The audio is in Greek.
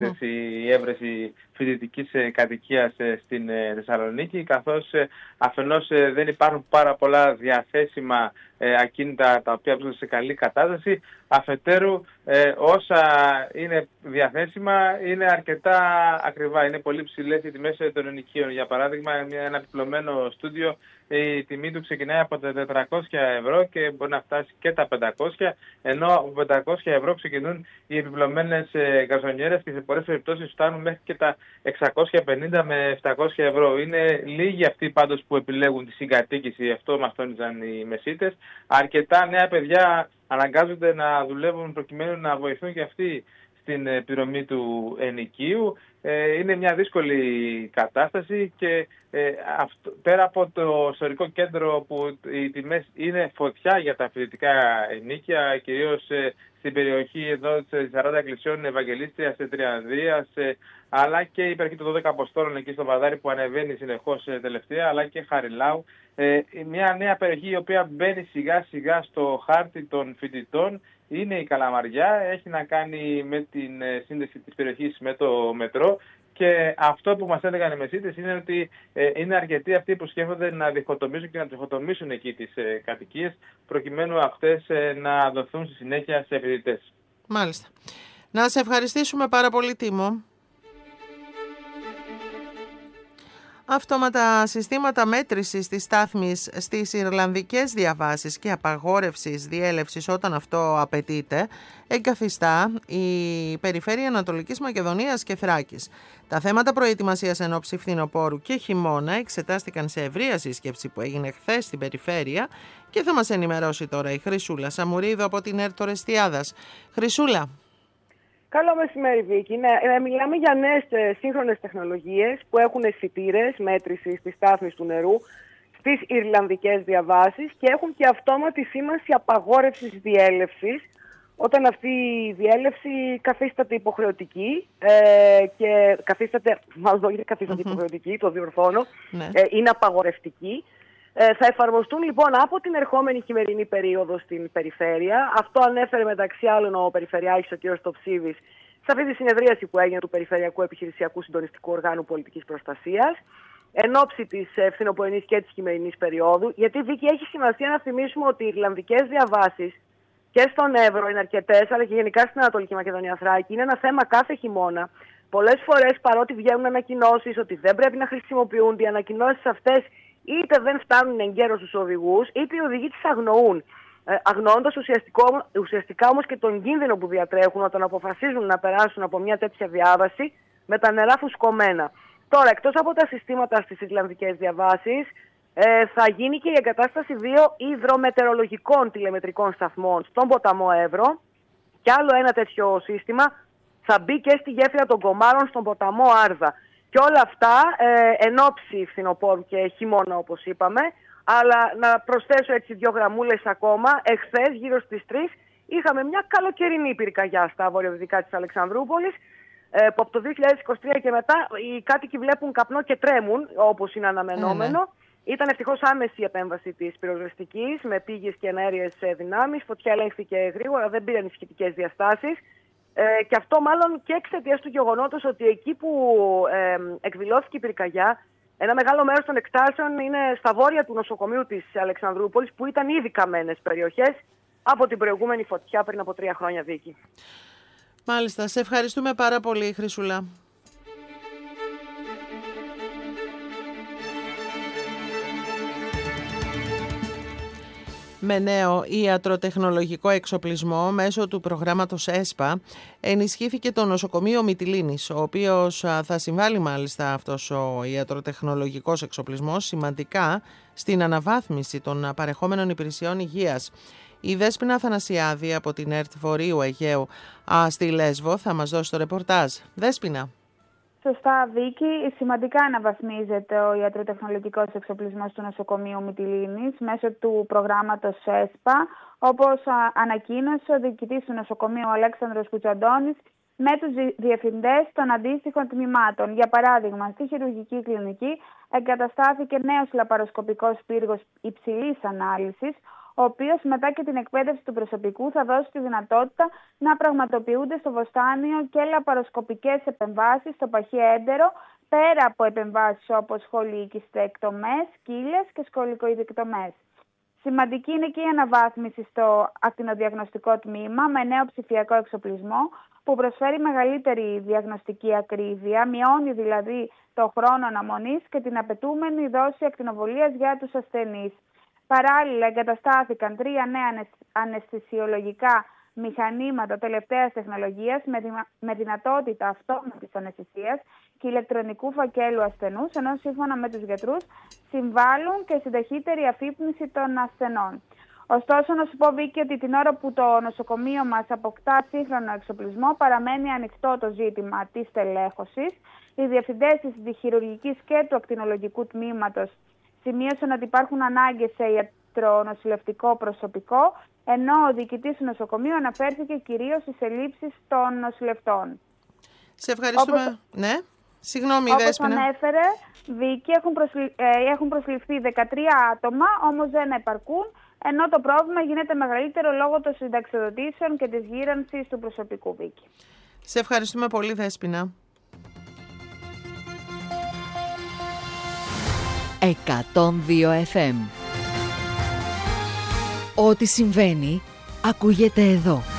η έβρεση φοιτητικής κατοικίας στην Θεσσαλονίκη, καθώς αφενός δεν υπάρχουν πάρα πολλά διαθέσιμα ακίνητα τα οποία βρίσκονται σε καλή κατάσταση, αφετέρου όσα είναι διαθέσιμα είναι αρκετά ακριβά, είναι πολύ ψηλές οι τιμές των ενοικίων. Για παράδειγμα, ένα επιπλωμένο στούντιο, η τιμή του ξεκινάει από τα 400 € και μπορεί να φτάσει και τα 500, ενώ από 500 € ξεκινούν οι επιπλωμένες γκαρσονιέρες και σε πολλές περιπτώσεις φτάνουν μέχρι και τα 650 με 700 €. Είναι λίγοι αυτοί πάντως που επιλέγουν τη συγκατοίκηση, αυτό μας τόνιζαν οι μεσίτες. Αρκετά νέα παιδιά αναγκάζονται να δουλεύουν προκειμένου να βοηθούν και αυτοί στην πληρωμή του ενοικίου. Είναι μια δύσκολη κατάσταση και πέρα από το ιστορικό κέντρο που οι τιμές είναι φωτιά για τα φοιτητικά ενίκια, κυρίως στην περιοχή εδώ της 40 εκκλησιών Ευαγγελίστριας, Τριανδρίας, αλλά και η περιοχή των 12 Αποστόλων εκεί στο Βαδάρι που ανεβαίνει συνεχώς τελευταία, αλλά και Χαριλάου. Μια νέα περιοχή η οποία μπαίνει σιγά σιγά στο χάρτη των φοιτητών είναι η Καλαμαριά, έχει να κάνει με την σύνδεση της περιοχής με το μετρό και αυτό που μας έλεγαν οι μεσίτες είναι ότι είναι αρκετοί αυτοί που σκέφτονται να διχοτομήσουν και να τριχοτομήσουν εκεί τις κατοικίες προκειμένου αυτές να δοθούν στη συνέχεια σε φοιτητές. Μάλιστα. Να σε ευχαριστήσουμε πάρα πολύ, Τίμο. Αυτόματα συστήματα μέτρησης της στάθμης στις Ιρλανδικές διαβάσεις και απαγόρευσης διέλευσης όταν αυτό απαιτείται εγκαθιστά η περιφέρεια Ανατολικής Μακεδονίας και Θράκης. Τα θέματα προετοιμασίας εν ώψη φθινοπόρου και χειμώνα εξετάστηκαν σε ευρεία σύσκεψη που έγινε χθες στην περιφέρεια και θα μας ενημερώσει τώρα η Χρυσούλα Σαμουρίδου από την ΕΡΤ Ορεστιάδας. Χρυσούλα. Καλό μεσημέρι, Βίκη. Μιλάμε για νέες σύγχρονες τεχνολογίες που έχουν αισθητήρες μέτρησης της στάθμης του νερού στις Ιρλανδικές διαβάσεις και έχουν και αυτόματη σήμανση απαγόρευσης διέλευσης όταν αυτή η διέλευση καθίσταται υποχρεωτική και υποχρεωτική, το διορθώνω, είναι απαγορευτική. Θα εφαρμοστούν λοιπόν από την ερχόμενη χειμερινή περίοδο στην περιφέρεια. Αυτό ανέφερε μεταξύ άλλων ο Περιφερειάρχης ο κ. Στοψίδης σε αυτή τη συνεδρίαση που έγινε του Περιφερειακού Επιχειρησιακού Συντονιστικού Οργάνου Πολιτικής Προστασίας εν ώψη της φθινοπορεινής και της χειμερινής περίοδου. Γιατί, Βίκη, έχει σημασία να θυμίσουμε ότι οι Ιρλανδικές διαβάσεις και στον Εύρο είναι αρκετές, αλλά και γενικά στην Ανατολική Μακεδονία Θράκη. Είναι ένα θέμα κάθε χειμώνα. Πολλές φορές, παρότι βγαίνουν ανακοινώσεις ότι δεν πρέπει να χρησιμοποιούνται, οι ανακοινώσεις αυτές είτε δεν φτάνουν εγκαίρως στους οδηγούς, είτε οι οδηγοί τις αγνοούν. Αγνοώντας ουσιαστικά όμως και τον κίνδυνο που διατρέχουν όταν αποφασίζουν να περάσουν από μια τέτοια διάβαση με τα νερά φουσκωμένα. Τώρα, εκτός από τα συστήματα στις Ιρλανδικές διαβάσεις, θα γίνει και η εγκατάσταση 2 υδρομετεωρολογικών τηλεμετρικών σταθμών στον ποταμό Εύρο και άλλο ένα τέτοιο σύστημα θα μπει και στη γέφυρα των Κομάρων στον ποταμό Άρδα. Και όλα αυτά εν ώψη φθινοπόρου και χειμώνα, όπως είπαμε. Αλλά να προσθέσω έτσι 2 γραμμούλες ακόμα. Εχθές γύρω στις 3 είχαμε μια καλοκαιρινή πυρκαγιά στα βορειοδυτικά της Αλεξανδρούπολης, που από το 2023 και μετά οι κάτοικοι βλέπουν καπνό και τρέμουν, όπως είναι αναμενόμενο. Ήταν ευτυχώς άμεση η επέμβαση της πυροσβεστικής με πήγες και εναέριες δυνάμεις. Φωτιά ελέγχθηκε γρήγορα, δεν πήραν ισχυτικές διαστάσεις. Και αυτό μάλλον και εξαιτίας του γεγονότος ότι εκεί που εκδηλώθηκε η πυρκαγιά, ένα μεγάλο μέρος των εκτάσεων είναι στα βόρεια του νοσοκομείου της Αλεξανδρούπολης, που ήταν ήδη καμένες περιοχές από την προηγούμενη φωτιά πριν από 3 χρόνια, Βίκη. Μάλιστα. Σε ευχαριστούμε πάρα πολύ, Χρυσούλα. Με νέο ιατροτεχνολογικό εξοπλισμό μέσω του προγράμματος ΕΣΠΑ ενισχύθηκε το νοσοκομείο Μυτιλήνης, ο οποίος θα συμβάλλει μάλιστα αυτός ο ιατροτεχνολογικός εξοπλισμός σημαντικά στην αναβάθμιση των παρεχόμενων υπηρεσιών υγείας. Η Δέσποινα Αθανασιάδη από την ΕΡΤ Βορείου Αιγαίου στη Λέσβο θα μας δώσει το ρεπορτάζ. Δέσποινα. Σωστά, Βίκη. Σημαντικά αναβαθμίζεται ο ιατροτεχνολογικός εξοπλισμός του νοσοκομείου Μυτιλήνης μέσω του προγράμματος ΕΣΠΑ, όπως ανακοίνωσε ο διοικητής του νοσοκομείου Αλέξανδρος Κουτσαντώνης με τους διευθυντές των αντίστοιχων τμήματων. Για παράδειγμα, στη χειρουργική κλινική εγκαταστάθηκε νέος λαπαροσκοπικός πύργος υψηλής ανάλυσης, ο οποίος μετά και την εκπαίδευση του προσωπικού θα δώσει τη δυνατότητα να πραγματοποιούνται στο βοστάνιο και λαπαροσκοπικές επεμβάσεις στο παχύ έντερο, πέρα από επεμβάσεις όπως σχολικιστεκτομές, κύλες και σκολικοειδεκτομές. Σημαντική είναι και η αναβάθμιση στο ακτινοδιαγνωστικό τμήμα με νέο ψηφιακό εξοπλισμό που προσφέρει μεγαλύτερη διαγνωστική ακρίβεια, μειώνει δηλαδή το χρόνο αναμονής και την απαιτούμενη δόση ακτινοβολίας για τους ασθενείς. Παράλληλα, εγκαταστάθηκαν 3 νέα αναισθησιολογικά μηχανήματα τελευταίας τεχνολογίας με δυνατότητα αυτόματης αναισθησίας και ηλεκτρονικού φακέλου ασθενούς, ενώ σύμφωνα με τους γιατρούς συμβάλλουν και στην ταχύτερη αφύπνιση των ασθενών. Ωστόσο, να σου πω, Βίκη, ότι την ώρα που το νοσοκομείο μας αποκτά σύγχρονο εξοπλισμό, παραμένει ανοιχτό το ζήτημα της τελέχωσης. Οι διευθυντές της διχειρουργικής και του ακτινολογικού τμήματος σημείωσαν ότι υπάρχουν ανάγκες σε ιατρονοσηλευτικό προσωπικό, ενώ ο διοικητής του νοσοκομείου αναφέρθηκε κυρίως στις ελλείψεις των νοσηλευτών. Σε ευχαριστούμε. Ναι. Συγγνώμη, όπως Δέσποινα. ανέφερε, Βίκη, έχουν προσληφθεί 13 άτομα, όμως δεν επαρκούν, ενώ το πρόβλημα γίνεται μεγαλύτερο λόγω των συνταξιοδοτήσεων και της γύρανσης του προσωπικού, Βίκη. Σε ευχαριστούμε πολύ, Δέσποινα. 102 FM. Ό,τι συμβαίνει, ακούγεται εδώ.